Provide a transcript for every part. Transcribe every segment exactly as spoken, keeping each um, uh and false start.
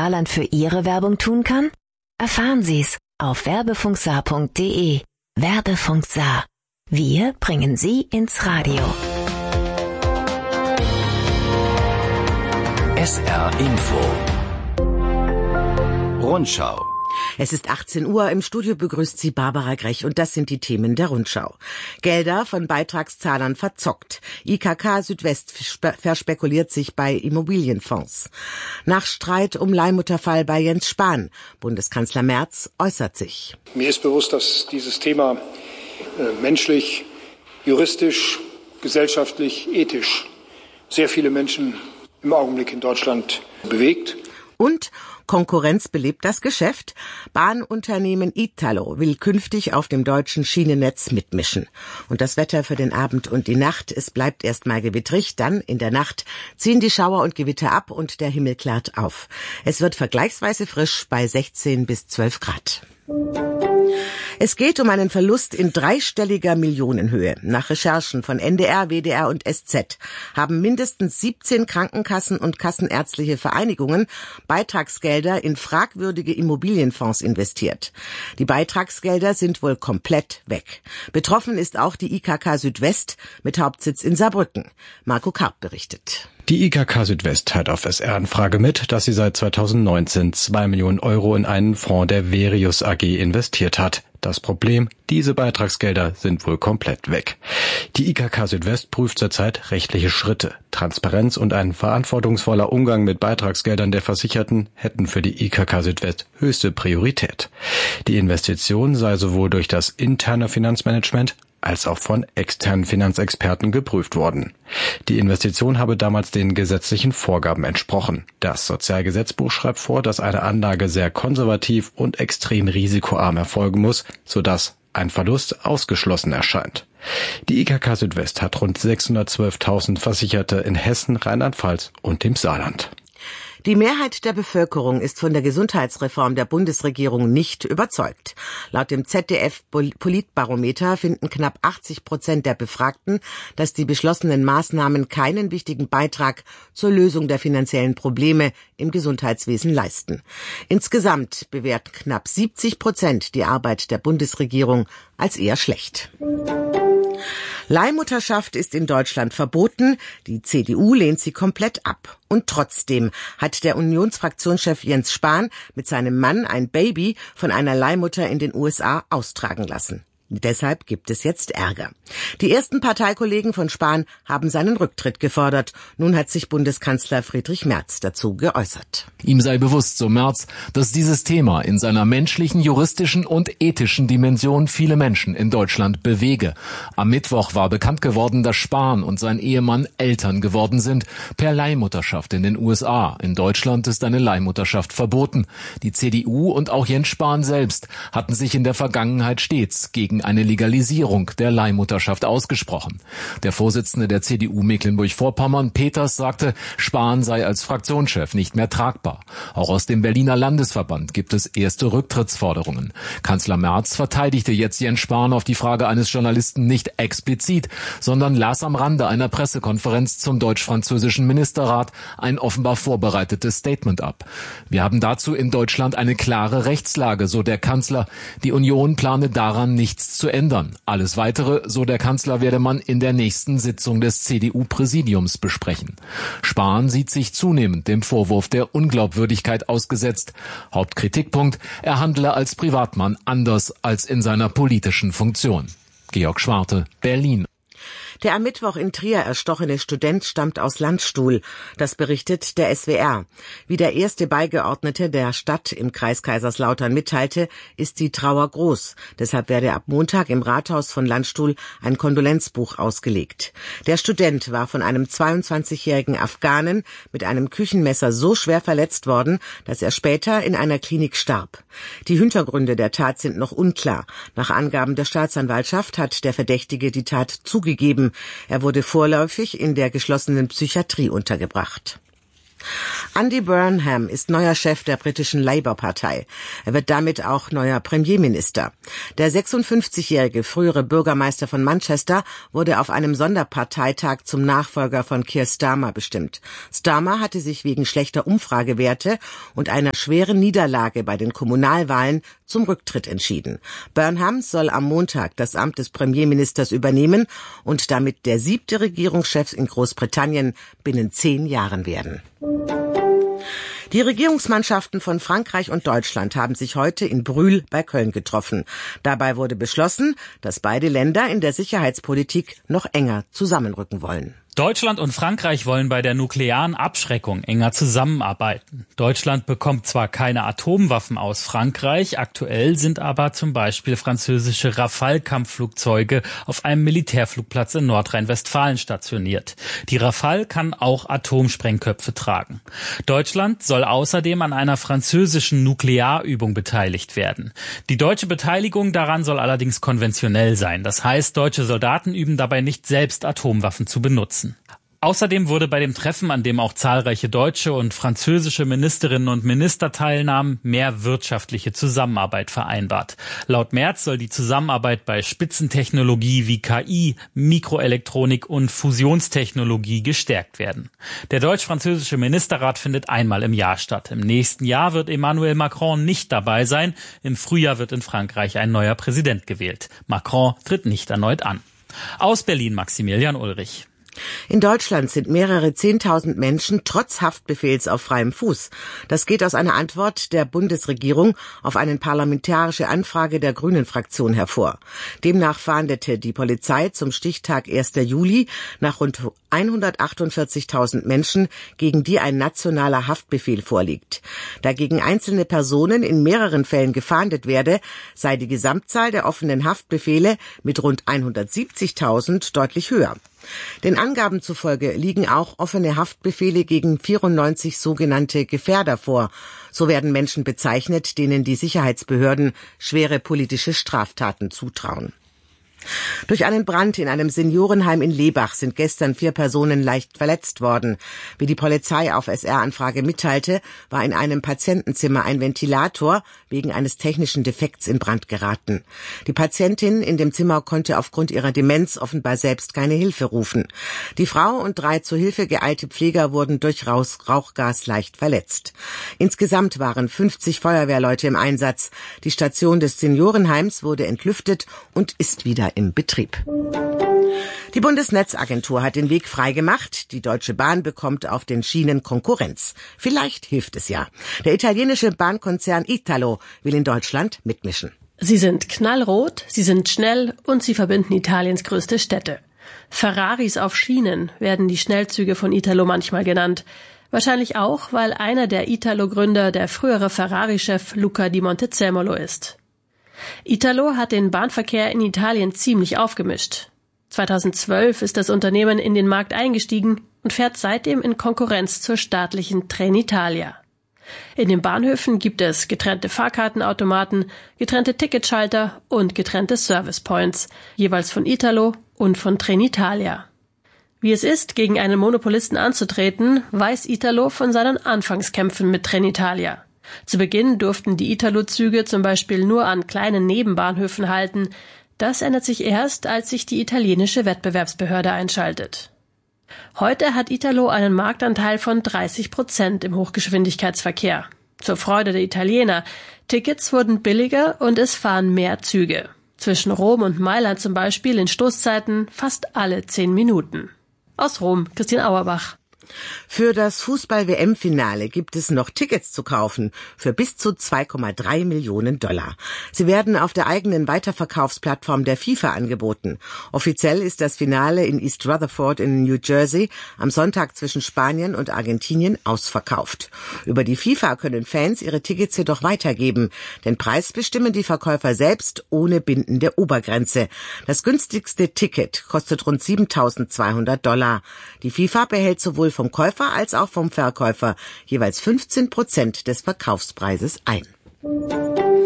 Saarland für Ihre Werbung tun kann? Erfahren Sie's auf werbefunksaar punkt de. Werbefunk Saar. Wir bringen Sie ins Radio. S R Info. Rundschau. Es ist achtzehn Uhr, im Studio begrüßt Sie Barbara Grech und das sind die Themen der Rundschau. Gelder von Beitragszahlern verzockt. I K K Südwest verspekuliert sich bei Immobilienfonds. Nach Streit um Leihmutterfall bei Jens Spahn. Bundeskanzler Merz äußert sich. Mir ist bewusst, dass dieses Thema äh, menschlich, juristisch, gesellschaftlich, ethisch sehr viele Menschen im Augenblick in Deutschland bewegt. Und Konkurrenz belebt das Geschäft. Bahnunternehmen Italo will künftig auf dem deutschen Schienennetz mitmischen. Und das Wetter für den Abend und die Nacht, es bleibt erstmal gewittrig, dann in der Nacht ziehen die Schauer und Gewitter ab und der Himmel klart auf. Es wird vergleichsweise frisch bei sechzehn bis zwölf Grad. Es geht um einen Verlust in dreistelliger Millionenhöhe. Nach Recherchen von N D R, W D R und S Z haben mindestens siebzehn Krankenkassen und kassenärztliche Vereinigungen Beitragsgelder in fragwürdige Immobilienfonds investiert. Die Beitragsgelder sind wohl komplett weg. Betroffen ist auch die I K K Südwest mit Hauptsitz in Saarbrücken. Marco Karp berichtet. Die I K K Südwest teilt auf S R-Anfrage mit, dass sie seit zweitausendneunzehn zwei Millionen Euro in einen Fonds der Verius A G investiert hat. Das Problem, diese Beitragsgelder sind wohl komplett weg. Die I K K Südwest prüft zurzeit rechtliche Schritte. Transparenz und ein verantwortungsvoller Umgang mit Beitragsgeldern der Versicherten hätten für die I K K Südwest höchste Priorität. Die Investition sei sowohl durch das interne Finanzmanagement als auch von externen Finanzexperten geprüft worden. Die Investition habe damals den gesetzlichen Vorgaben entsprochen. Das Sozialgesetzbuch schreibt vor, dass eine Anlage sehr konservativ und extrem risikoarm erfolgen muss, sodass ein Verlust ausgeschlossen erscheint. Die I K K Südwest hat rund sechshundertzwölftausend Versicherte in Hessen, Rheinland-Pfalz und dem Saarland. Die Mehrheit der Bevölkerung ist von der Gesundheitsreform der Bundesregierung nicht überzeugt. Laut dem Z D F-Politbarometer finden knapp achtzig Prozent der Befragten, dass die beschlossenen Maßnahmen keinen wichtigen Beitrag zur Lösung der finanziellen Probleme im Gesundheitswesen leisten. Insgesamt bewerten knapp siebzig Prozent die Arbeit der Bundesregierung als eher schlecht. Leihmutterschaft ist in Deutschland verboten. Die C D U lehnt sie komplett ab. Und trotzdem hat der Unionsfraktionschef Jens Spahn mit seinem Mann ein Baby von einer Leihmutter in den U S A austragen lassen. Deshalb gibt es jetzt Ärger. Die ersten Parteikollegen von Spahn haben seinen Rücktritt gefordert. Nun hat sich Bundeskanzler Friedrich Merz dazu geäußert. Ihm sei bewusst, so Merz, dass dieses Thema in seiner menschlichen, juristischen und ethischen Dimension viele Menschen in Deutschland bewege. Am Mittwoch war bekannt geworden, dass Spahn und sein Ehemann Eltern geworden sind per Leihmutterschaft in den U S A. In Deutschland ist eine Leihmutterschaft verboten. Die C D U und auch Jens Spahn selbst hatten sich in der Vergangenheit stets gegen eine Legalisierung der Leihmutterschaft ausgesprochen. Der Vorsitzende der C D U Mecklenburg-Vorpommern, Peters, sagte, Spahn sei als Fraktionschef nicht mehr tragbar. Auch aus dem Berliner Landesverband gibt es erste Rücktrittsforderungen. Kanzler Merz verteidigte jetzt Jens Spahn auf die Frage eines Journalisten nicht explizit, sondern las am Rande einer Pressekonferenz zum deutsch-französischen Ministerrat ein offenbar vorbereitetes Statement ab. Wir haben dazu in Deutschland eine klare Rechtslage, so der Kanzler. Die Union plane daran nichts zu ändern. Alles Weitere, so der Kanzler, werde man in der nächsten Sitzung des C D U-Präsidiums besprechen. Spahn sieht sich zunehmend dem Vorwurf der Unglaubwürdigkeit ausgesetzt. Hauptkritikpunkt, er handle als Privatmann anders als in seiner politischen Funktion. Georg Schwarte, Berlin. Der am Mittwoch in Trier erstochene Student stammt aus Landstuhl. Das berichtet der S W R. Wie der erste Beigeordnete der Stadt im Kreis Kaiserslautern mitteilte, ist die Trauer groß. Deshalb werde ab Montag im Rathaus von Landstuhl ein Kondolenzbuch ausgelegt. Der Student war von einem zweiundzwanzigjährigen Afghanen mit einem Küchenmesser so schwer verletzt worden, dass er später in einer Klinik starb. Die Hintergründe der Tat sind noch unklar. Nach Angaben der Staatsanwaltschaft hat der Verdächtige die Tat zugegeben. Er wurde vorläufig in der geschlossenen Psychiatrie untergebracht. Andy Burnham ist neuer Chef der britischen Labour-Partei. Er wird damit auch neuer Premierminister. Der sechsundfünfzigjährige frühere Bürgermeister von Manchester wurde auf einem Sonderparteitag zum Nachfolger von Keir Starmer bestimmt. Starmer hatte sich wegen schlechter Umfragewerte und einer schweren Niederlage bei den Kommunalwahlen zum Rücktritt entschieden. Burnham soll am Montag das Amt des Premierministers übernehmen und damit der siebte Regierungschef in Großbritannien binnen zehn Jahren werden. Die Regierungsmannschaften von Frankreich und Deutschland haben sich heute in Brühl bei Köln getroffen. Dabei wurde beschlossen, dass beide Länder in der Sicherheitspolitik noch enger zusammenrücken wollen. Deutschland und Frankreich wollen bei der nuklearen Abschreckung enger zusammenarbeiten. Deutschland bekommt zwar keine Atomwaffen aus Frankreich, aktuell sind aber zum Beispiel französische Rafale-Kampfflugzeuge auf einem Militärflugplatz in Nordrhein-Westfalen stationiert. Die Rafale kann auch Atomsprengköpfe tragen. Deutschland soll außerdem an einer französischen Nuklearübung beteiligt werden. Die deutsche Beteiligung daran soll allerdings konventionell sein. Das heißt, deutsche Soldaten üben dabei nicht selbst Atomwaffen zu benutzen. Außerdem wurde bei dem Treffen, an dem auch zahlreiche deutsche und französische Ministerinnen und Minister teilnahmen, mehr wirtschaftliche Zusammenarbeit vereinbart. Laut Merz soll die Zusammenarbeit bei Spitzentechnologie wie K I, Mikroelektronik und Fusionstechnologie gestärkt werden. Der deutsch-französische Ministerrat findet einmal im Jahr statt. Im nächsten Jahr wird Emmanuel Macron nicht dabei sein. Im Frühjahr wird in Frankreich ein neuer Präsident gewählt. Macron tritt nicht erneut an. Aus Berlin Maximilian Ulrich. In Deutschland sind mehrere Zehntausend Menschen trotz Haftbefehls auf freiem Fuß. Das geht aus einer Antwort der Bundesregierung auf eine parlamentarische Anfrage der Grünen-Fraktion hervor. Demnach fahndete die Polizei zum Stichtag ersten Juli nach rund hundertachtundvierzigtausend Menschen, gegen die ein nationaler Haftbefehl vorliegt. Da gegen einzelne Personen in mehreren Fällen gefahndet werde, sei die Gesamtzahl der offenen Haftbefehle mit rund hundertsiebzigtausend deutlich höher. Den Angaben zufolge liegen auch offene Haftbefehle gegen vierundneunzig sogenannte Gefährder vor. So werden Menschen bezeichnet, denen die Sicherheitsbehörden schwere politische Straftaten zutrauen. Durch einen Brand in einem Seniorenheim in Lebach sind gestern vier Personen leicht verletzt worden. Wie die Polizei auf S R-Anfrage mitteilte, war in einem Patientenzimmer ein Ventilator wegen eines technischen Defekts in Brand geraten. Die Patientin in dem Zimmer konnte aufgrund ihrer Demenz offenbar selbst keine Hilfe rufen. Die Frau und drei zur Hilfe geeilte Pfleger wurden durch Rauchgas leicht verletzt. Insgesamt waren fünfzig Feuerwehrleute im Einsatz. Die Station des Seniorenheims wurde entlüftet und ist wieder im Betrieb. Die Bundesnetzagentur hat den Weg freigemacht. Die Deutsche Bahn bekommt auf den Schienen Konkurrenz. Vielleicht hilft es ja. Der italienische Bahnkonzern Italo will in Deutschland mitmischen. Sie sind knallrot, sie sind schnell und sie verbinden Italiens größte Städte. Ferraris auf Schienen werden die Schnellzüge von Italo manchmal genannt. Wahrscheinlich auch, weil einer der Italo-Gründer der frühere Ferrari-Chef Luca di Montezemolo ist. Italo hat den Bahnverkehr in Italien ziemlich aufgemischt. zweitausendzwölf ist das Unternehmen in den Markt eingestiegen und fährt seitdem in Konkurrenz zur staatlichen Trenitalia. In den Bahnhöfen gibt es getrennte Fahrkartenautomaten, getrennte Ticketschalter und getrennte Service Points, jeweils von Italo und von Trenitalia. Wie es ist, gegen einen Monopolisten anzutreten, weiß Italo von seinen Anfangskämpfen mit Trenitalia. Zu Beginn durften die Italo-Züge zum Beispiel nur an kleinen Nebenbahnhöfen halten. Das ändert sich erst, als sich die italienische Wettbewerbsbehörde einschaltet. Heute hat Italo einen Marktanteil von dreißig Prozent im Hochgeschwindigkeitsverkehr. Zur Freude der Italiener. Tickets wurden billiger und es fahren mehr Züge. Zwischen Rom und Mailand zum Beispiel in Stoßzeiten fast alle zehn Minuten. Aus Rom, Christine Auerbach. Für das Fußball-W M-Finale gibt es noch Tickets zu kaufen für bis zu zwei Komma drei Millionen Dollar. Sie werden auf der eigenen Weiterverkaufsplattform der FIFA angeboten. Offiziell ist das Finale in East Rutherford in New Jersey am Sonntag zwischen Spanien und Argentinien ausverkauft. Über die FIFA können Fans ihre Tickets jedoch weitergeben. Den Preis bestimmen die Verkäufer selbst ohne bindende Obergrenze. Das günstigste Ticket kostet rund siebentausendzweihundert Dollar. Die FIFA behält sowohl vom Käufer als auch vom Verkäufer jeweils fünfzehn Prozent des Verkaufspreises ein.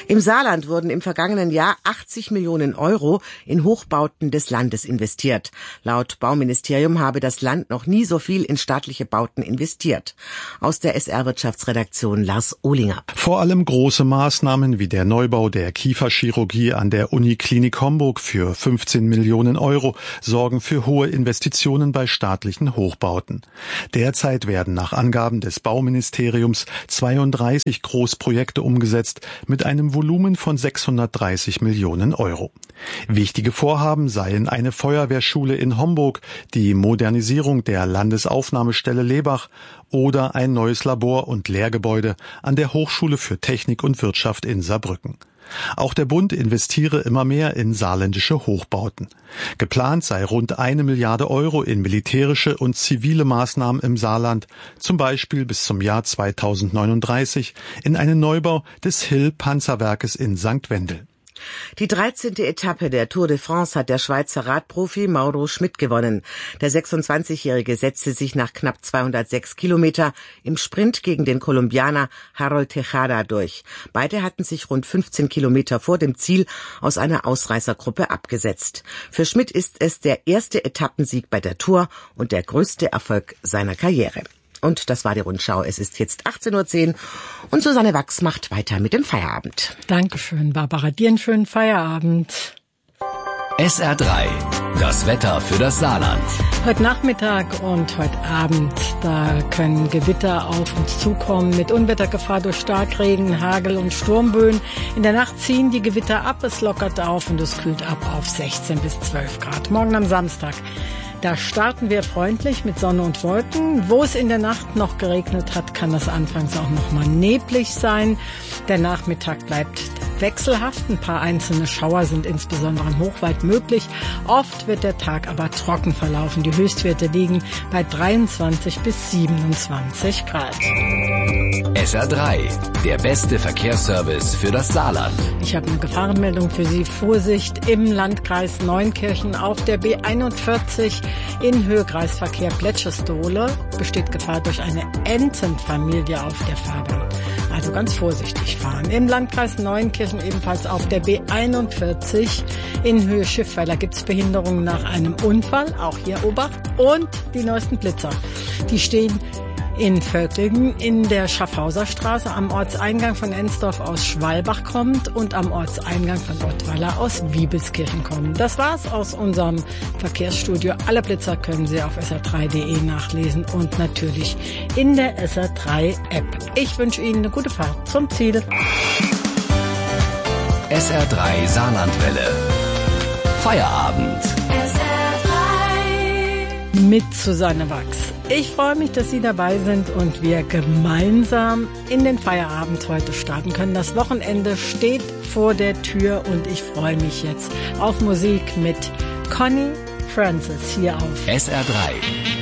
Im Saarland wurden im vergangenen Jahr achtzig Millionen Euro in Hochbauten des Landes investiert. Laut Bauministerium habe das Land noch nie so viel in staatliche Bauten investiert. Aus der S R-Wirtschaftsredaktion Lars Ohlinger. Vor allem große Maßnahmen wie der Neubau der Kieferchirurgie an der Uniklinik Homburg für fünfzehn Millionen Euro sorgen für hohe Investitionen bei staatlichen Hochbauten. Derzeit werden nach Angaben des Bauministeriums zweiunddreißig Großprojekte umgesetzt mit einem Volumen von sechshundertdreißig Millionen Euro. Wichtige Vorhaben seien eine Feuerwehrschule in Homburg, die Modernisierung der Landesaufnahmestelle Lebach oder ein neues Labor und Lehrgebäude an der Hochschule für Technik und Wirtschaft in Saarbrücken. Auch der Bund investiere immer mehr in saarländische Hochbauten. Geplant sei rund eine Milliarde Euro in militärische und zivile Maßnahmen im Saarland, zum Beispiel bis zum Jahr zweitausendneununddreißig in einen Neubau des Hill-Panzerwerkes in Sankt Wendel. Die dreizehnte Etappe der Tour de France hat der Schweizer Radprofi Mauro Schmid gewonnen. Der sechsundzwanzigjährige setzte sich nach knapp zweihundertsechs Kilometer im Sprint gegen den Kolumbianer Harold Tejada durch. Beide hatten sich rund fünfzehn Kilometer vor dem Ziel aus einer Ausreißergruppe abgesetzt. Für Schmid ist es der erste Etappensieg bei der Tour und der größte Erfolg seiner Karriere. Und das war die Rundschau. Es ist jetzt achtzehn Uhr zehn und Susanne Wachs macht weiter mit dem Feierabend. Dankeschön, Barbara. Dir einen schönen Feierabend. S R drei, das Wetter für das Saarland. Heute Nachmittag und heute Abend, da können Gewitter auf uns zukommen mit Unwettergefahr durch Starkregen, Hagel und Sturmböen. In der Nacht ziehen die Gewitter ab, es lockert auf und es kühlt ab auf sechzehn bis zwölf Grad. Morgen am Samstag, da starten wir freundlich mit Sonne und Wolken. Wo es in der Nacht noch geregnet hat, kann das anfangs auch noch mal neblig sein. Der Nachmittag bleibt wechselhaft. Ein paar einzelne Schauer sind insbesondere im Hochwald möglich. Oft wird der Tag aber trocken verlaufen. Die Höchstwerte liegen bei dreiundzwanzig bis siebenundzwanzig Grad. S R drei, der beste Verkehrsservice für das Saarland. Ich habe eine Gefahrenmeldung für Sie. Vorsicht im Landkreis Neunkirchen auf der B einundvierzig in Höhe Kreisverkehr Pletschestohle besteht Gefahr durch eine Entenfamilie auf der Fahrbahn. Also ganz vorsichtig fahren. Im Landkreis Neunkirchen ebenfalls auf der B einundvierzig in Höhe Schiffweiler gibt es Behinderungen nach einem Unfall. Auch hier Obacht. Und die neuesten Blitzer. Die stehen in Völklingen in der Schaffhauser Straße am Ortseingang von Ensdorf aus Schwalbach kommt und am Ortseingang von Ottweiler aus Wiebelskirchen kommen. Das war's aus unserem Verkehrsstudio. Alle Blitzer können Sie auf S R drei punkt de nachlesen und natürlich in der S R drei App. Ich wünsche Ihnen eine gute Fahrt zum Ziel. S R drei Saarlandwelle. Feierabend. S R drei mit Susanne Wachs. Ich freue mich, dass Sie dabei sind und wir gemeinsam in den Feierabend heute starten können. Das Wochenende steht vor der Tür und ich freue mich jetzt auf Musik mit Connie Francis hier auf S R drei.